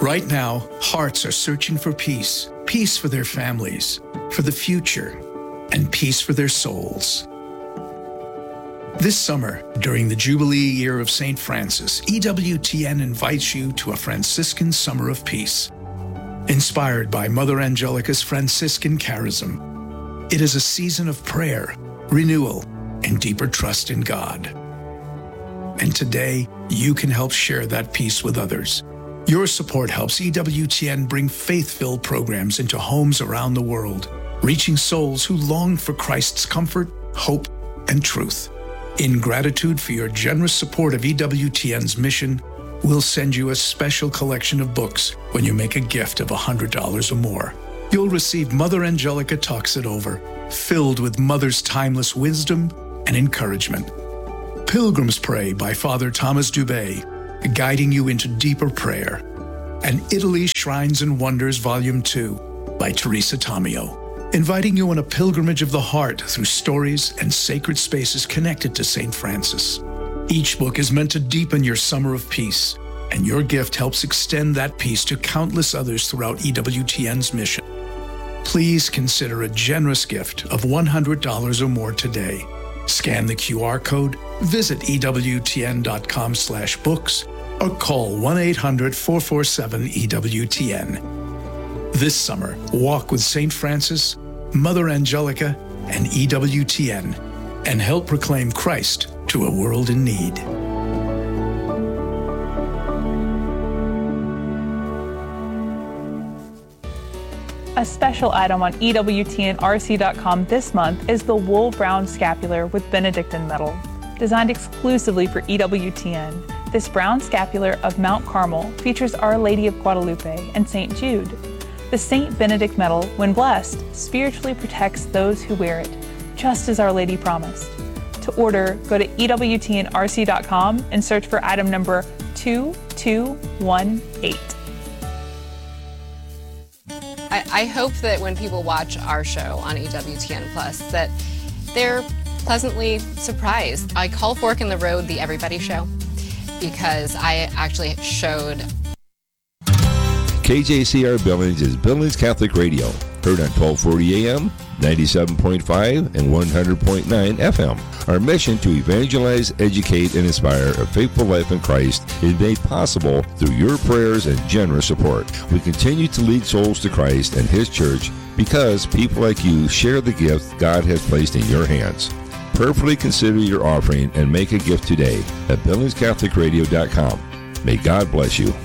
Right now, hearts are searching for peace. Peace for their families, for the future, and peace for their souls. This summer, during the Jubilee year of St. Francis, EWTN invites you to a Franciscan Summer of Peace. Inspired by Mother Angelica's Franciscan charism, it is a season of prayer, renewal, and deeper trust in God. And today, you can help share that peace with others. Your support helps EWTN bring faith-filled programs into homes around the world, reaching souls who long for Christ's comfort, hope, and truth. In gratitude for your generous support of EWTN's mission, we'll send you a special collection of books when you make a gift of $100 or more. You'll receive Mother Angelica Talks It Over, filled with Mother's timeless wisdom and encouragement. Pilgrim's Pray by Father Thomas Dubay, guiding you into deeper prayer. And Italy Shrines and Wonders Volume 2 by Teresa Tomeo, inviting you on a pilgrimage of the heart through stories and sacred spaces connected to St. Francis. Each book is meant to deepen your summer of peace, and your gift helps extend that peace to countless others throughout EWTN's mission. Please consider a generous gift of $100 or more today. Scan the QR code, visit EWTN.com/books, or call 1-800-447-EWTN. This summer, walk with St. Francis, Mother Angelica, and EWTN, and help proclaim Christ to a world in need. A special item on EWTNRC.com this month is the Wool Brown Scapular with Benedictine metal. Designed exclusively for EWTN, this brown scapular of Mount Carmel features Our Lady of Guadalupe and St. Jude. The St. Benedict medal, when blessed, spiritually protects those who wear it, just as Our Lady promised. To order, go to EWTNRC.com and search for item number 2218. I hope that when people watch our show on EWTN Plus, that they're pleasantly surprised. I call Fork in the Road the Everybody Show because I actually showed. KJCR Billings is Billings Catholic Radio, heard on 1240 AM, 97.5, and 100.9 FM. Our mission to evangelize, educate, and inspire a faithful life in Christ is made possible through your prayers and generous support. We continue to lead souls to Christ and His church because people like you share the gift God has placed in your hands. Prayerfully consider your offering and make a gift today at BillingsCatholicRadio.com. May God bless you.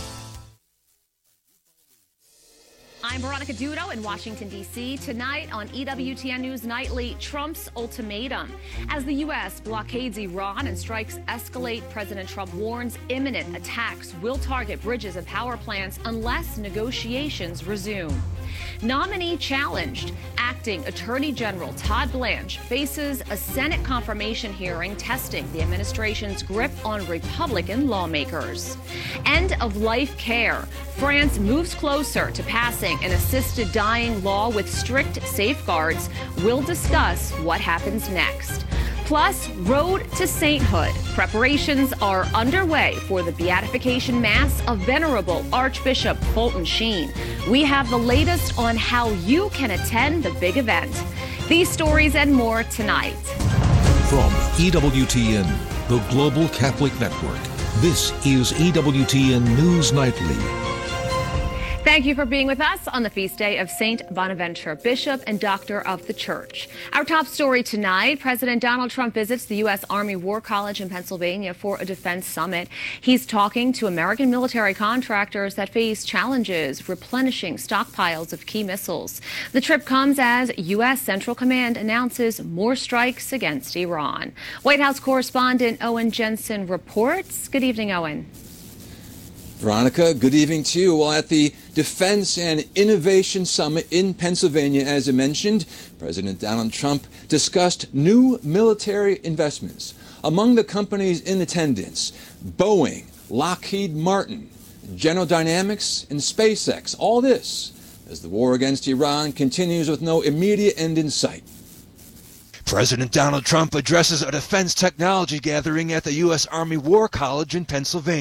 I'm Veronica Dudo in Washington, D.C. Tonight on EWTN News Nightly, Trump's ultimatum. As the U.S. blockades Iran and strikes escalate, President Trump warns imminent attacks will target bridges and power plants unless negotiations resume. Nominee challenged. Acting Attorney General Todd Blanche faces a Senate confirmation hearing testing the administration's grip on Republican lawmakers. End of life care. France moves closer to passing an assisted dying law with strict safeguards. We'll discuss what happens next. Plus, road to sainthood. Preparations are underway for the beatification mass of Venerable Archbishop Fulton Sheen. We have the latest on how you can attend the big event. These stories and more tonight. From EWTN, the Global Catholic Network, this is EWTN News Nightly. Thank you for being with us on the feast day of St. Bonaventure, Bishop and Doctor of the Church. Our top story tonight, President Donald Trump visits the U.S. Army War College in Pennsylvania for a defense summit. He's talking to American military contractors that face challenges replenishing stockpiles of key missiles. The trip comes as U.S. Central Command announces more strikes against Iran. White House correspondent Owen Jensen reports. Good evening, Owen. Veronica, good evening to you. Well, at the Defense and Innovation Summit in Pennsylvania, as I mentioned, President Donald Trump discussed new military investments. Among the companies in attendance, Boeing, Lockheed Martin, General Dynamics, and SpaceX. All this as the war against Iran continues with no immediate end in sight. President Donald Trump addresses a defense technology gathering at the U.S. Army War College in Pennsylvania.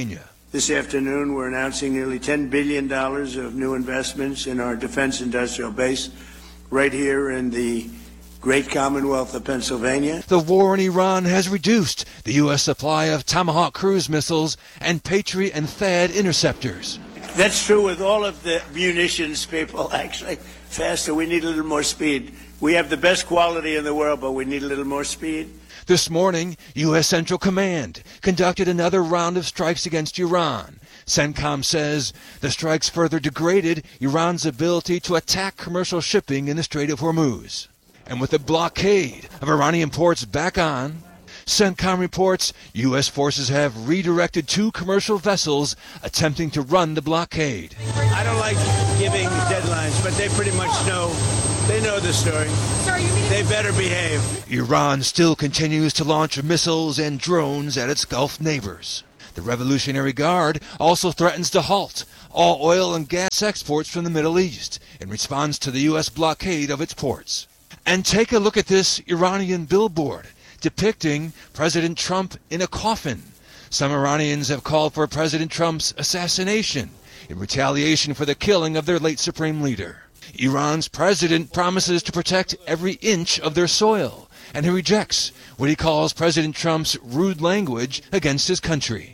This afternoon, we're announcing nearly $10 billion of new investments in our defense industrial base right here in the great Commonwealth of Pennsylvania. The war in Iran has reduced the U.S. supply of Tomahawk cruise missiles and Patriot and THAAD interceptors. That's true with all of the munitions, people, actually. Faster, we need a little more speed. We have the best quality in the world, but we need a little more speed. This morning, U.S. Central Command conducted another round of strikes against Iran. CENTCOM says the strikes further degraded Iran's ability to attack commercial shipping in the Strait of Hormuz. And with the blockade of Iranian ports back on, CENTCOM reports U.S. forces have redirected 2 commercial vessels attempting to run the blockade. I don't like giving deadlines, but they pretty much know. They know the story. They better behave. Iran still continues to launch missiles and drones at its Gulf neighbors. The Revolutionary Guard also threatens to halt all oil and gas exports from the Middle East in response to the U.S. blockade of its ports. And take a look at this Iranian billboard depicting President Trump in a coffin. Some Iranians have called for President Trump's assassination in retaliation for the killing of their late supreme leader. Iran's president promises to protect every inch of their soil, and he rejects what he calls President Trump's rude language against his country.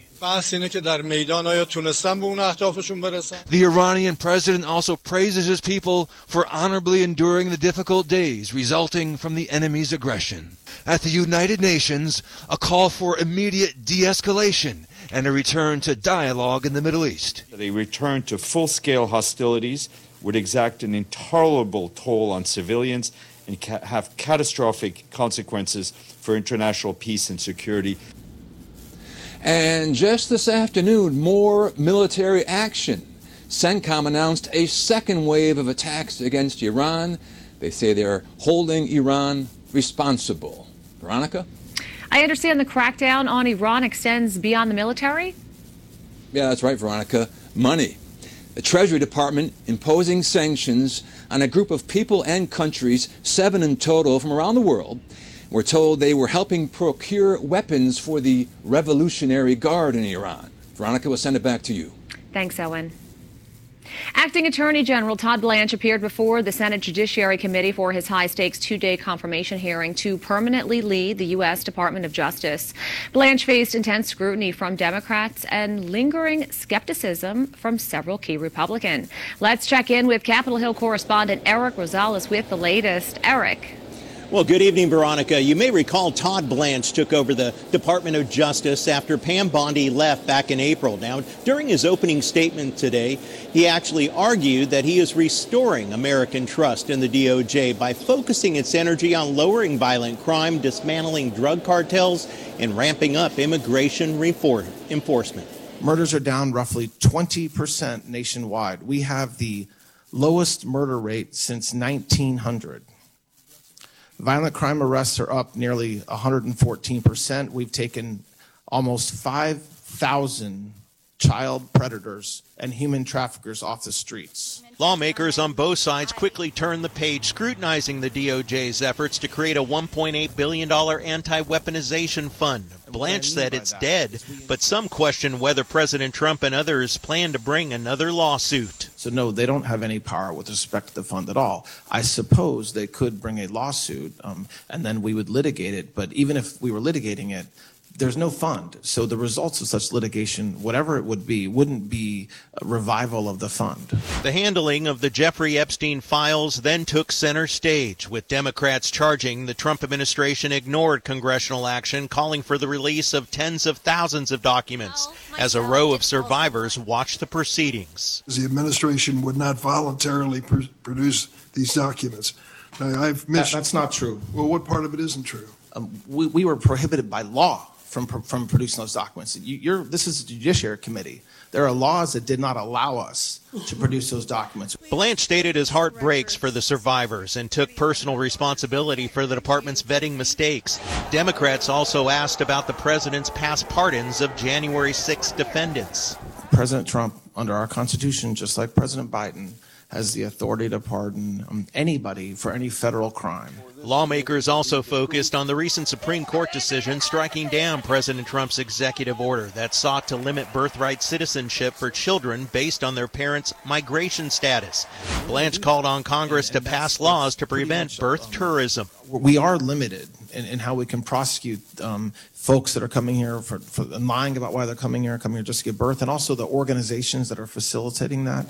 The Iranian president also praises his people for honorably enduring the difficult days resulting from the enemy's aggression. At the United Nations, a call for immediate de-escalation and a return to dialogue in the Middle East. A return to full-scale hostilities would exact an intolerable toll on civilians and have catastrophic consequences for international peace and security. And just this afternoon, more military action. CENTCOM announced a second wave of attacks against Iran. They say they're holding Iran responsible. Veronica? I understand the crackdown on Iran extends beyond the military? Yeah, that's right, Veronica. Money. The Treasury Department imposing sanctions on a group of people and countries, 7 in total from around the world. We're told they were helping procure weapons for the Revolutionary Guard in Iran. Veronica, we'll send it back to you. Thanks, Owen. Acting Attorney General Todd Blanche appeared before the Senate Judiciary Committee for his high-stakes 2-day confirmation hearing to permanently lead the U.S. Department of Justice. Blanche faced intense scrutiny from Democrats and lingering skepticism from several key Republicans. Let's check in with Capitol Hill correspondent Eric Rosales with the latest. Eric. Well, good evening, Veronica. You may recall Todd Blanche took over the Department of Justice after Pam Bondi left back in April. Now, during his opening statement today, he actually argued that he is restoring American trust in the DOJ by focusing its energy on lowering violent crime, dismantling drug cartels, and ramping up immigration enforcement. Murders are down roughly 20% nationwide. We have the lowest murder rate since 1900. Violent crime arrests are up nearly 114%. We've taken almost 5,000 child predators and human traffickers off the streets. Lawmakers on both sides quickly turned the page, scrutinizing the DOJ's efforts to create a $1.8 billion anti-weaponization fund. Blanche said it's dead, but some question whether President Trump and others plan to bring another lawsuit. So no, they don't have any power with respect to the fund at all. I suppose they could bring a lawsuit and then we would litigate it, but even if we were litigating it, there's no fund. So the results of such litigation, whatever it would be, wouldn't be a revival of the fund. The handling of the Jeffrey Epstein files then took center stage, with Democrats charging the Trump administration ignored congressional action, calling for the release of tens of thousands of documents as a row of survivors watched the proceedings. The administration would not voluntarily produce these documents. Now, I've mentioned that's not true. Well, what part of it isn't true? We were prohibited by law from producing those documents. This is the Judiciary Committee. There are laws that did not allow us to produce those documents. Blanche stated his heart breaks for the survivors and took personal responsibility for the department's vetting mistakes. Democrats also asked about the president's past pardons of January 6 defendants. President Trump, under our Constitution, just like President Biden, has the authority to pardon anybody for any federal crime. Lawmakers also focused on the recent Supreme Court decision striking down President Trump's executive order that sought to limit birthright citizenship for children based on their parents' migration status. Blanche called on Congress to pass laws to prevent birth tourism. We are limited in how we can prosecute folks that are coming here for lying about why they're coming here just to give birth, and also the organizations that are facilitating that.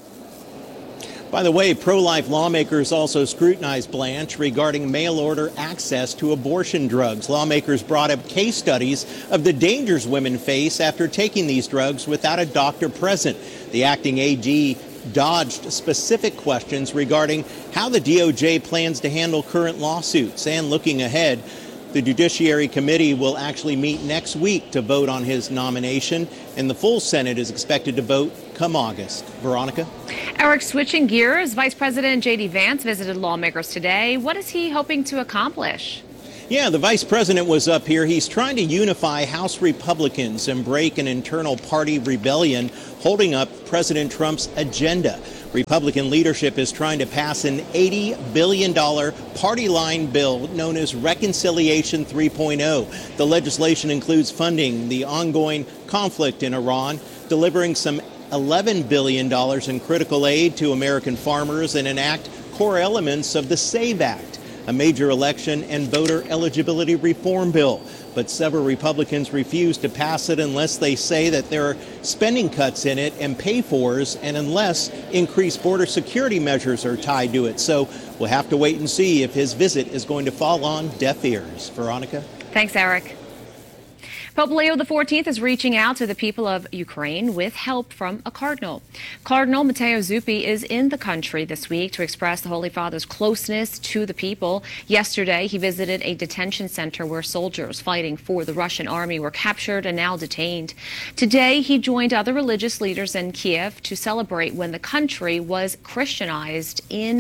By the way, pro-life lawmakers also scrutinized Blanche regarding mail-order access to abortion drugs. Lawmakers brought up case studies of the dangers women face after taking these drugs without a doctor present. The acting AG dodged specific questions regarding how the DOJ plans to handle current lawsuits. And looking ahead, the Judiciary Committee will actually meet next week to vote on his nomination, and the full Senate is expected to vote come August. Veronica? Eric, switching gears, Vice President J.D. Vance visited lawmakers today. What is he hoping to accomplish? Yeah, the vice president was up here. He's trying to unify House Republicans and break an internal party rebellion holding up President Trump's agenda. Republican leadership is trying to pass an $80 billion party line bill known as Reconciliation 3.0. The legislation includes funding the ongoing conflict in Iran, delivering some $11 billion in critical aid to American farmers, and enact core elements of the SAVE Act, a major election and voter eligibility reform bill. But several Republicans refuse to pass it unless they say that there are spending cuts in it and pay-fors, and unless increased border security measures are tied to it. So we'll have to wait and see if his visit is going to fall on deaf ears. Veronica? Thanks, Eric. Pope Leo XIV is reaching out to the people of Ukraine with help from a cardinal. Cardinal Matteo Zuppi is in the country this week to express the Holy Father's closeness to the people. Yesterday, he visited a detention center where soldiers fighting for the Russian army were captured and now detained. Today, he joined other religious leaders in Kiev to celebrate when the country was Christianized in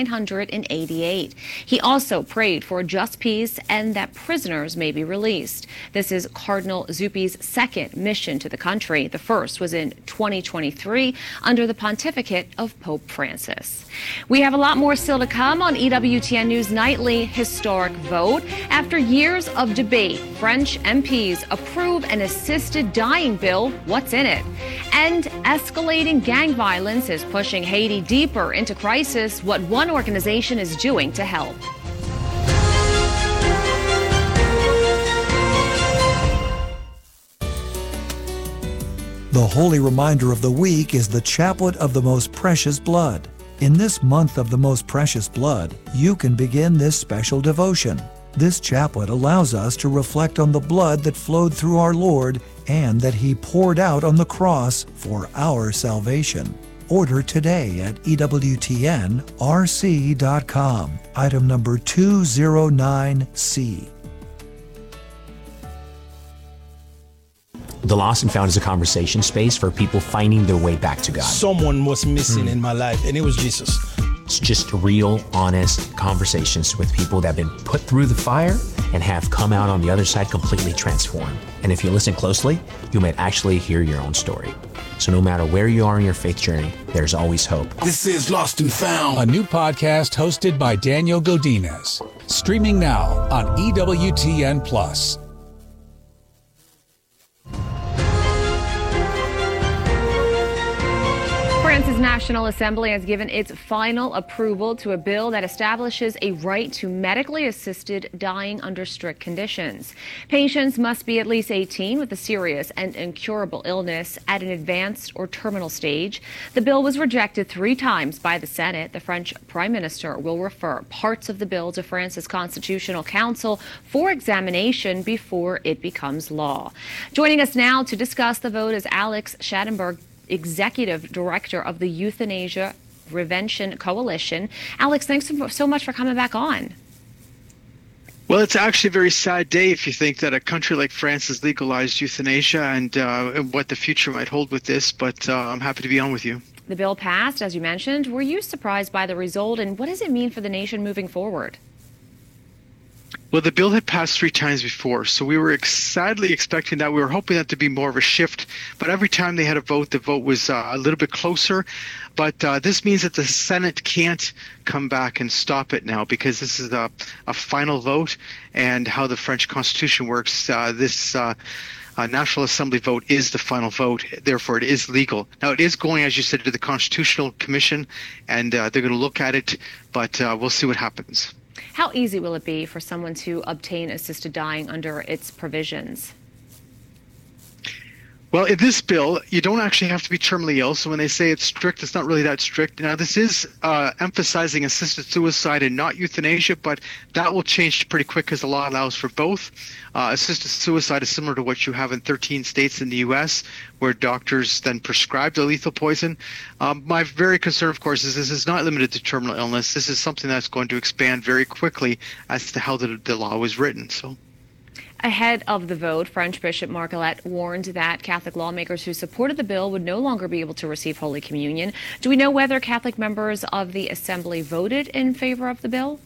988. He also prayed for a just peace and that prisoners may be released. This is Cardinal Zuppi's second mission to the country. The first was in 2023 under the pontificate of Pope Francis. We have a lot more still to come on EWTN News Nightly. Historic vote. After years of debate, French MPs approve an assisted dying bill. What's in it? And escalating gang violence is pushing Haiti deeper into crisis. What one organization is doing to help. The holy reminder of the week is the Chaplet of the Most Precious Blood. In this month of the Most Precious Blood, you can begin this special devotion. This chaplet allows us to reflect on the blood that flowed through our Lord and that He poured out on the cross for our salvation. Order today at EWTNRC.com. Item number 209C. The Lost and Found is a conversation space for people finding their way back to God. Someone was missing in my life, and it was Jesus. It's just real, honest conversations with people that have been put through the fire and have come out on the other side completely transformed. And if you listen closely, you might actually hear your own story. So no matter where you are in your faith journey, there's always hope. This is Lost and Found, a new podcast hosted by Daniel Godinez. Streaming now on EWTN+. France's National Assembly has given its final approval to a bill that establishes a right to medically assisted dying under strict conditions. Patients must be at least 18 with a serious and incurable illness at an advanced or terminal stage. The bill was rejected 3 times by the Senate. The French Prime Minister will refer parts of the bill to France's Constitutional Council for examination before it becomes law. Joining us now to discuss the vote is Alex Schadenberg, Executive Director of the Euthanasia Prevention Coalition. Alex, thanks so much for coming back on. Well, it's actually a very sad day if you think that a country like France has legalized euthanasia and what the future might hold with this, but I'm happy to be on with you. The bill passed, as you mentioned. Were you surprised by the result, and what does it mean for the nation moving forward? Well, the bill had passed 3 times before, so we were sadly expecting that. We were hoping that to be more of a shift, but every time they had a vote, the vote was a little bit closer. But this means that the Senate can't come back and stop it now, because this is a final vote, and how the French Constitution works, this National Assembly vote is the final vote, therefore it is legal. Now it is going, as you said, to the Constitutional Commission, and they're going to look at it, but we'll see what happens. How easy will it be for someone to obtain assisted dying under its provisions? Well, in this bill, you don't actually have to be terminally ill. So when they say it's strict, it's not really that strict. Now, this is emphasizing assisted suicide and not euthanasia, but that will change pretty quick because the law allows for both. Assisted suicide is similar to what you have in 13 states in the U.S., where doctors then prescribe the lethal poison. My very concern, of course, is this is not limited to terminal illness. This is something that's going to expand very quickly as to how the law was written. So. Ahead of the vote, French Bishop Marcolet warned that Catholic lawmakers who supported the bill would no longer be able to receive Holy Communion. Do we know whether Catholic members of the Assembly voted in favor of the bill?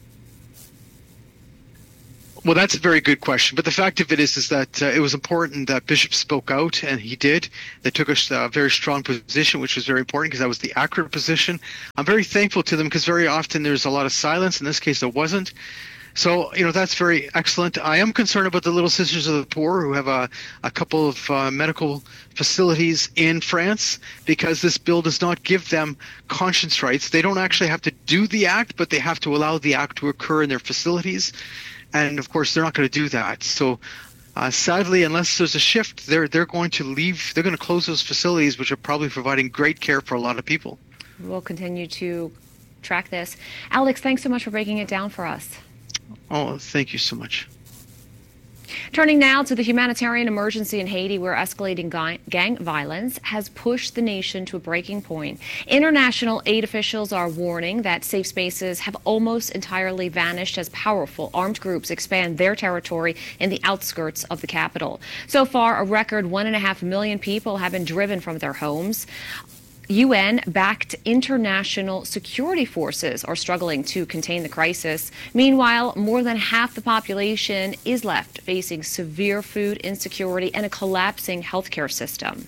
Well, that's a very good question. But the fact of it is that it was important that Bishop spoke out, and he did. They took a very strong position, which was very important because that was the accurate position. I'm very thankful to them because very often there's a lot of silence. In this case, there wasn't. So, that's very excellent. I am concerned about the Little Sisters of the Poor, who have a couple of medical facilities in France, because this bill does not give them conscience rights. They don't actually have to do the act, but they have to allow the act to occur in their facilities. And, of course, they're not going to do that. So, sadly, unless there's a shift, they're going to leave. They're going to close those facilities, which are probably providing great care for a lot of people. We'll continue to track this. Alex, thanks so much for breaking it down for us. Oh, thank you so much. Turning now to the humanitarian emergency in Haiti, where escalating gang violence has pushed the nation to a breaking point. International aid officials are warning that safe spaces have almost entirely vanished as powerful armed groups expand their territory in the outskirts of the capital. So far, a record 1.5 million people have been driven from their homes. UN-backed international security forces are struggling to contain the crisis. Meanwhile, more than half the population is left facing severe food insecurity and a collapsing healthcare system.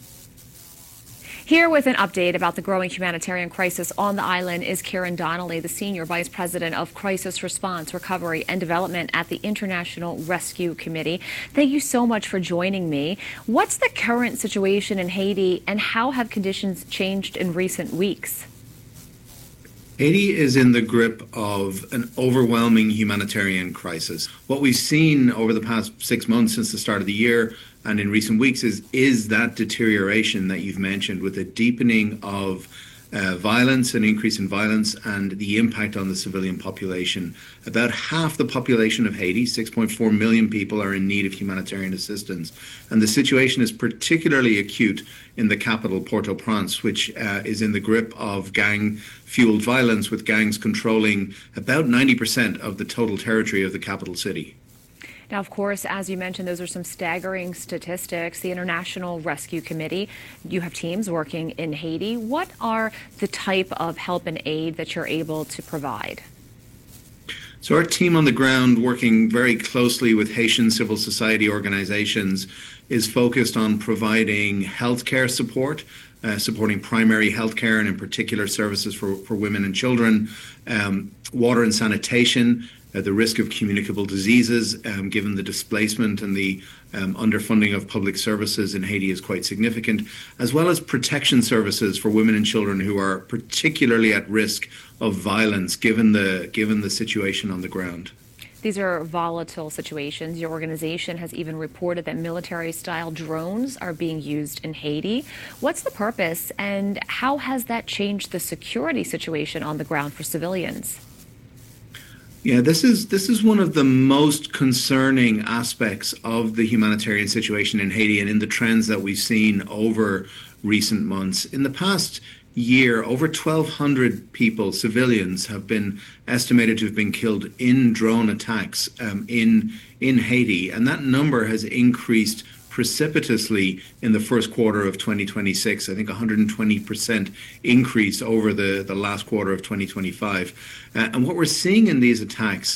Here with an update about the growing humanitarian crisis on the island is Karen Donnelly, the Senior Vice President of Crisis Response, Recovery and Development at the International Rescue Committee. Thank you so much for joining me. What's the current situation in Haiti, and how have conditions changed in recent weeks? Haiti is in the grip of an overwhelming humanitarian crisis. What we've seen over the past 6 months since the start of the year and in recent weeks is that deterioration that you've mentioned, with a deepening of violence, an increase in violence, and the impact on the civilian population. About half the population of Haiti, 6.4 million people, are in need of humanitarian assistance. And the situation is particularly acute in the capital, Port-au-Prince, which is in the grip of gang-fueled violence, with gangs controlling about 90% of the total territory of the capital city. Now, of course, as you mentioned, those are some staggering statistics. The International Rescue Committee, you have teams working in Haiti. What are the type of help and aid that you're able to provide? So our team on the ground, working very closely with Haitian civil society organizations, is focused on providing healthcare support, supporting primary healthcare and in particular services for women and children, water and sanitation, the risk of communicable diseases, given the displacement and the underfunding of public services in Haiti is quite significant, as well as protection services for women and children who are particularly at risk of violence, given the situation on the ground. These are volatile situations. Your organization has even reported that military-style drones are being used in Haiti. What's the purpose, and how has that changed the security situation on the ground for civilians? Yeah, this is one of the most concerning aspects of the humanitarian situation in Haiti and in the trends that we've seen over recent months. In the past year, over 1,200 people, civilians, have been estimated to have been killed in drone attacks in Haiti, and that number has increased precipitously in the first quarter of 2026. I think 120% increase over the last quarter of 2025. And what we're seeing in these attacks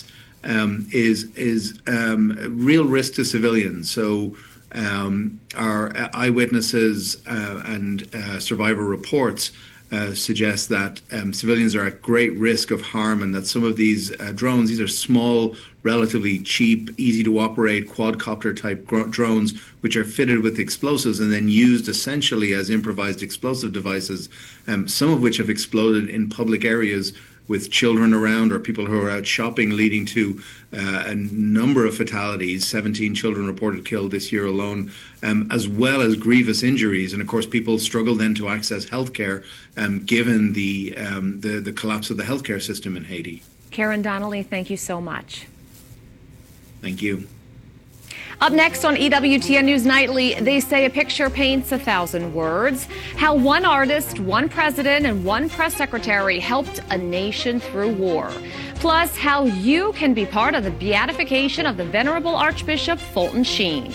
is real risk to civilians. So our eyewitnesses and survivor reports suggest that civilians are at great risk of harm, and that some of these drones, these are small, relatively cheap, easy to operate quadcopter type drones, which are fitted with explosives and then used essentially as improvised explosive devices, some of which have exploded in public areas with children around or people who are out shopping, leading to a number of fatalities, 17 children reported killed this year alone, as well as grievous injuries. And of course, people struggle then to access healthcare, given the collapse of the healthcare system in Haiti. Karen Donnelly, thank you so much. Thank you. Up next on EWTN News Nightly, they say a picture paints 1,000 words. How one artist, one president, and one press secretary helped a nation through war. Plus, how you can be part of the beatification of the Venerable Archbishop Fulton Sheen.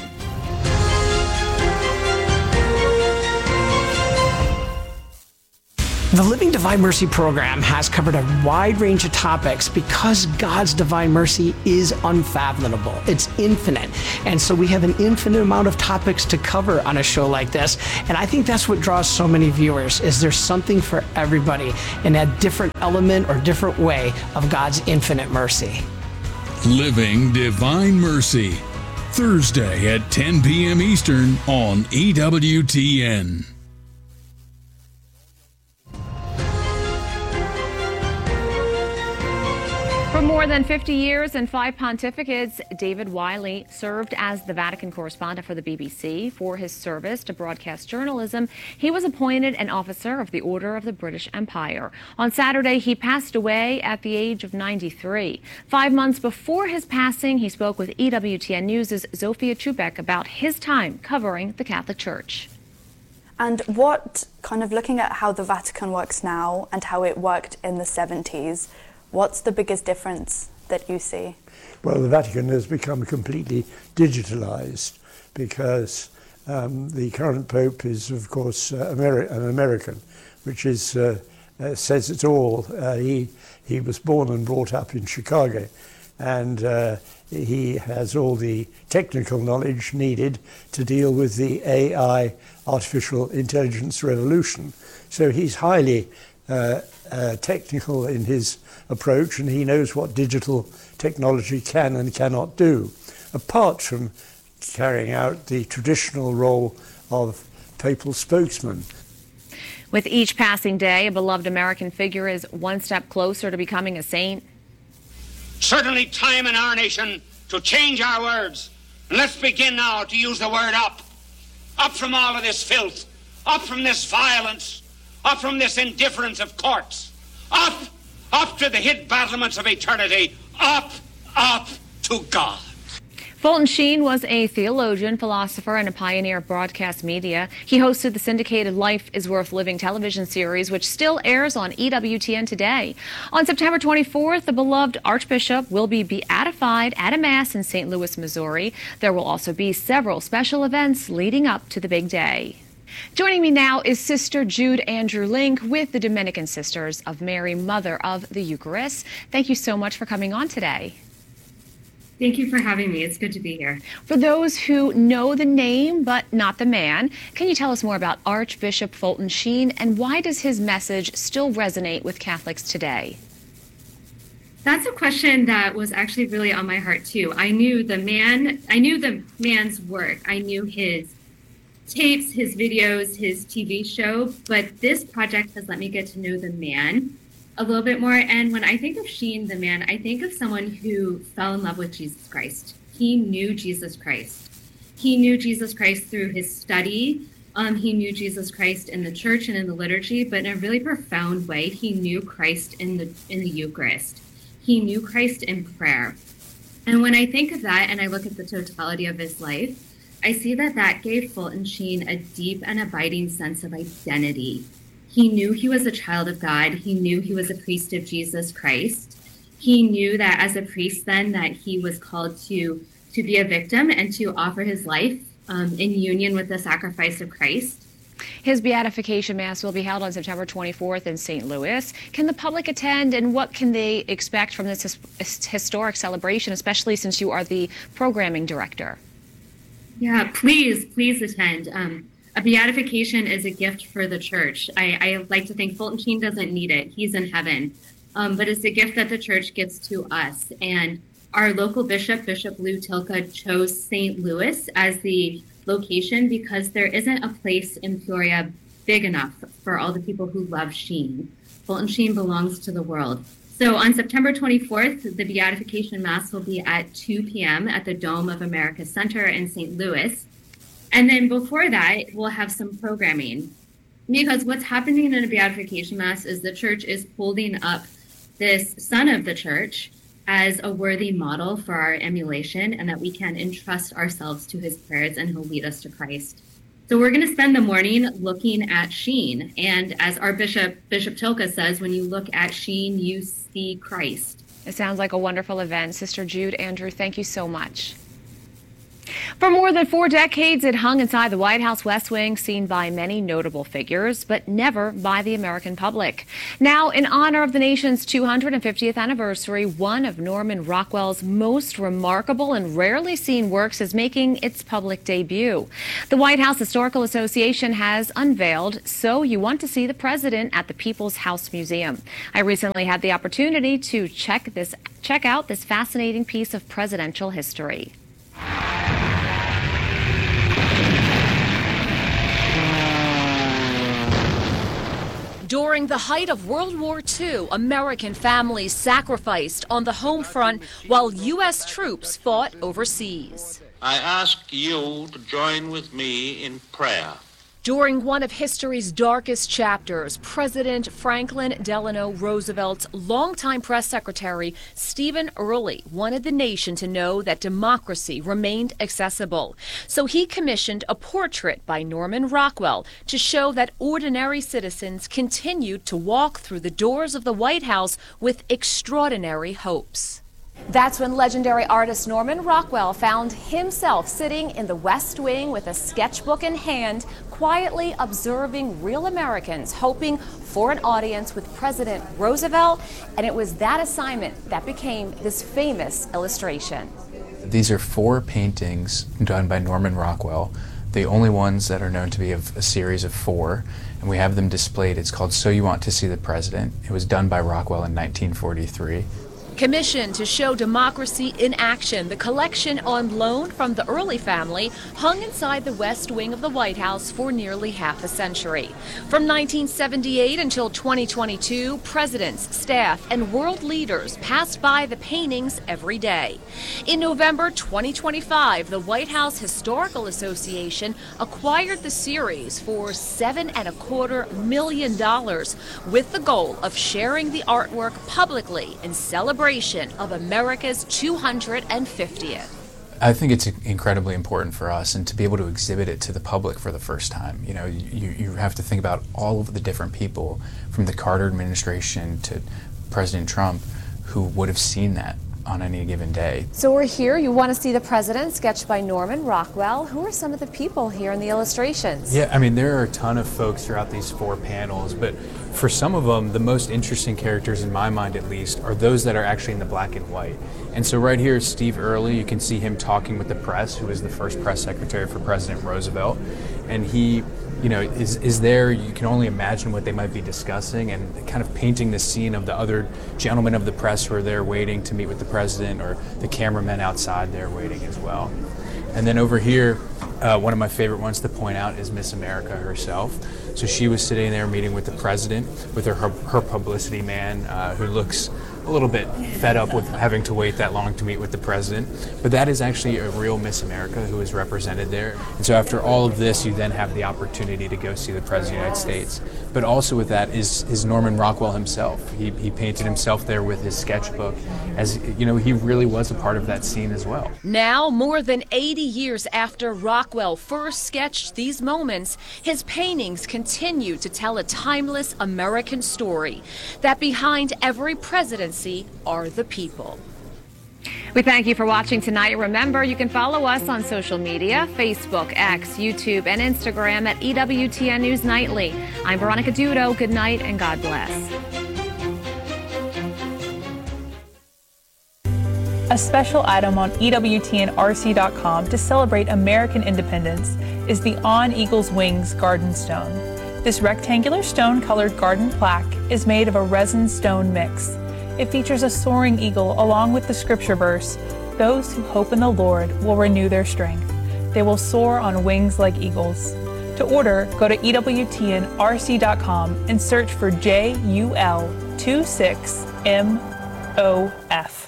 The Living Divine Mercy program has covered a wide range of topics because God's divine mercy is unfathomable. It's infinite. And so we have an infinite amount of topics to cover on a show like this. And I think that's what draws so many viewers, is there's something for everybody in a different element or different way of God's infinite mercy. Living Divine Mercy, Thursday at 10 p.m. Eastern on EWTN. For more than 50 years and 5 pontificates, David Wiley served as the Vatican correspondent for the BBC. For his service to broadcast journalism, he was appointed an officer of the Order of the British Empire. On Saturday, he passed away at the age of 93. 5 months before his passing, he spoke with EWTN News' Zofia Chubek about his time covering the Catholic Church. And what, kind of looking at how the Vatican works now and how it worked in the 70s, what's the biggest difference that you see? Well, the Vatican has become completely digitalized because the current Pope is, of course, an American, which is says it all. He was born and brought up in Chicago, and he has all the technical knowledge needed to deal with the AI, artificial intelligence revolution. So he's highly technical in his approach, and he knows what digital technology can and cannot do, apart from carrying out the traditional role of papal spokesman. With each passing day, a beloved American figure is one step closer to becoming a saint. Certainly time in our nation to change our words. And let's begin now to use the word up. Up from all of this filth. Up from this violence. Up from this indifference of courts. Up to the hid battlements of eternity. Up to God. Fulton Sheen was a theologian, philosopher, and a pioneer of broadcast media. He hosted the syndicated Life is Worth Living television series, which still airs on EWTN today. On September 24th, the beloved Archbishop will be beatified at a Mass in St. Louis, Missouri. There will also be several special events leading up to the big day. Joining me now is Sister Jude Andrew Link with the Dominican Sisters of Mary, Mother of the Eucharist. Thank you so much for coming on today. Thank you for having me. It's good to be here. For those who know the name but not the man, can you tell us more about Archbishop Fulton Sheen, and why does his message still resonate with Catholics today? That's a question that was actually really on my heart too. I knew the man's work. I knew his tapes, his videos, his TV show, but this project has let me get to know the man a little bit more. And when I think of Sheen, the man, I think of someone who fell in love with Jesus Christ. He knew Jesus Christ. He knew Jesus Christ through his study. He knew Jesus Christ in the church and in the liturgy, but in a really profound way, he knew Christ in the Eucharist. He knew Christ in prayer. And when I think of that and I look at the totality of his life, I see that gave Fulton Sheen a deep and abiding sense of identity. He knew he was a child of God. He knew he was a priest of Jesus Christ. He knew that as a priest then that he was called to be a victim and to offer his life in union with the sacrifice of Christ. His beatification mass will be held on September 24th in St. Louis. Can the public attend, and what can they expect from this historic celebration, especially since you are the programming director? Yeah, please attend. A beatification is a gift for the church. I like to think Fulton Sheen doesn't need it. He's in heaven. But it's a gift that the church gives to us. And our local bishop, Bishop Lou Tilka, chose St. Louis as the location because there isn't a place in Peoria big enough for all the people who love Sheen. Fulton Sheen belongs to the world. So on September 24th, the Beatification Mass will be at 2 p.m. at the Dome of America Center in St. Louis. And then before that, we'll have some programming. Because what's happening in a Beatification Mass is the church is holding up this son of the church as a worthy model for our emulation, and that we can entrust ourselves to his prayers and he'll lead us to Christ. So we're going to spend the morning looking at Sheen. And as our Bishop Tilka says, when you look at Sheen, you see Christ. It sounds like a wonderful event. Sister Jude, Andrew, thank you so much. For more than 4 decades, it hung inside the White House West Wing, seen by many notable figures, but never by the American public. Now, in honor of the nation's 250th anniversary, one of Norman Rockwell's most remarkable and rarely seen works is making its public debut. The White House Historical Association has unveiled So You Want to See the President at the People's House Museum. I recently had the opportunity to check out this fascinating piece of presidential history. During the height of World War II, American families sacrificed on the home front while U.S. troops fought overseas. I ask you to join with me in prayer. During one of history's darkest chapters, President Franklin Delano Roosevelt's longtime press secretary, Stephen Early, wanted the nation to know that democracy remained accessible. So he commissioned a portrait by Norman Rockwell to show that ordinary citizens continued to walk through the doors of the White House with extraordinary hopes. That's when legendary artist Norman Rockwell found himself sitting in the West Wing with a sketchbook in hand, quietly observing real Americans, hoping for an audience with President Roosevelt, and it was that assignment that became this famous illustration. These are 4 paintings done by Norman Rockwell, the only ones that are known to be of a series of 4, and we have them displayed. It's called So You Want to See the President. It was done by Rockwell in 1943. Commissioned to show democracy in action, the collection on loan from the Early family hung inside the West Wing of the White House for nearly half a century. From 1978 until 2022, presidents, staff, and world leaders passed by the paintings every day. In November 2025, the White House Historical Association acquired the series for $7.25 million with the goal of sharing the artwork publicly in celebration of America's 250th. I think it's incredibly important for us, and to be able to exhibit it to the public for the first time. You know, you have to think about all of the different people from the Carter administration to President Trump who would have seen that on any given day. So we're here. You want to see the president sketched by Norman Rockwell. Who are some of the people here in the illustrations? Yeah, I mean, there are a ton of folks throughout these 4 panels, but for some of them, the most interesting characters, in my mind at least, are those that are actually in the black and white. And so right here is Steve Early. You can see him talking with the press, who was the first press secretary for President Roosevelt. And he, you know, is there. You can only imagine what they might be discussing, and kind of painting the scene of the other gentlemen of the press who are there waiting to meet with the president, or the cameramen outside there waiting as well. And then over here, one of my favorite ones to point out is Miss America herself. So she was sitting there meeting with the president, with her publicity man, who looks a little bit fed up with having to wait that long to meet with the president. But that is actually a real Miss America who is represented there. And so after all of this, you then have the opportunity to go see the President of the United States. But also with that is Norman Rockwell himself. He painted himself there with his sketchbook. As you know, he really was a part of that scene as well. Now, more than 80 years after Rockwell first sketched these moments, his paintings continue to tell a timeless American story, that behind every presidency are the people. We thank you for watching tonight. Remember, you can follow us on social media, Facebook, X, YouTube, and Instagram at EWTN News Nightly. I'm Veronica Dudo. Good night and God bless. A special item on EWTNRC.com to celebrate American independence is the On Eagle's Wings Garden Stone. This rectangular stone-colored garden plaque is made of a resin stone mix. It features a soaring eagle along with the scripture verse, "Those who hope in the Lord will renew their strength. They will soar on wings like eagles." To order, go to EWTNRC.com and search for JUL26MOF.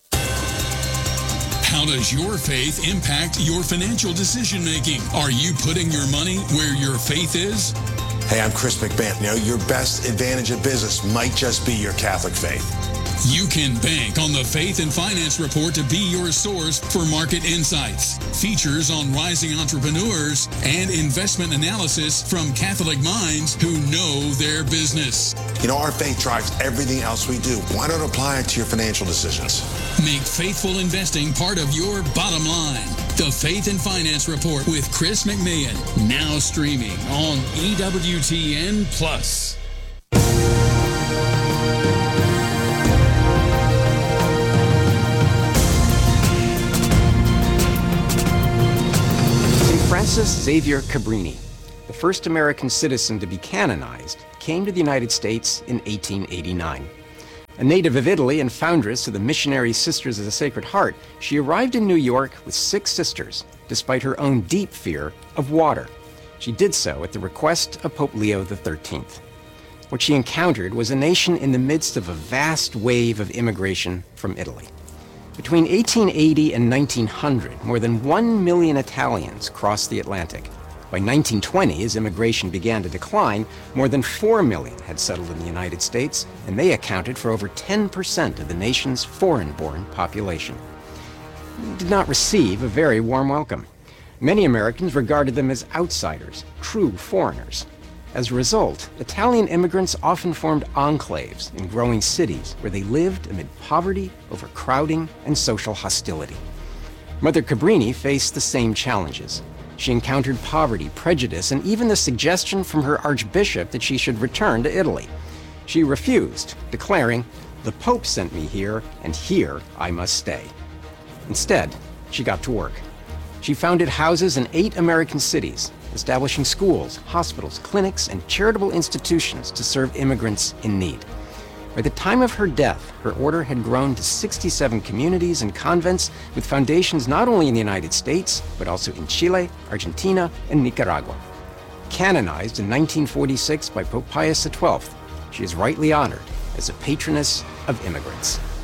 How does your faith impact your financial decision making? Are you putting your money where your faith is? Hey, I'm Chris McMahon. You know, your best advantage of business might just be your Catholic faith. You can bank on the Faith and Finance Report to be your source for market insights, features on rising entrepreneurs, and investment analysis from Catholic minds who know their business. You know, our faith drives everything else we do. Why not apply it to your financial decisions? Make faithful investing part of your bottom line. The Faith and Finance Report with Chris McMahon, now streaming on EWTN+. Francis Xavier Cabrini, the first American citizen to be canonized, came to the United States in 1889. A native of Italy and foundress of the Missionary Sisters of the Sacred Heart, she arrived in New York with 6 sisters, despite her own deep fear of water. She did so at the request of Pope Leo XIII. What she encountered was a nation in the midst of a vast wave of immigration from Italy. Between 1880 and 1900, more than 1 million Italians crossed the Atlantic. By 1920, as immigration began to decline, more than 4 million had settled in the United States, and they accounted for over 10% of the nation's foreign-born population. They did not receive a very warm welcome. Many Americans regarded them as outsiders, true foreigners. As a result, Italian immigrants often formed enclaves in growing cities where they lived amid poverty, overcrowding, and social hostility. Mother Cabrini faced the same challenges. She encountered poverty, prejudice, and even the suggestion from her archbishop that she should return to Italy. She refused, declaring, "The Pope sent me here, and here I must stay." Instead, she got to work. She founded houses in 8 American cities, establishing schools, hospitals, clinics, and charitable institutions to serve immigrants in need. By the time of her death, her order had grown to 67 communities and convents with foundations not only in the United States, but also in Chile, Argentina, and Nicaragua. Canonized in 1946 by Pope Pius XII, she is rightly honored as a patroness of immigrants.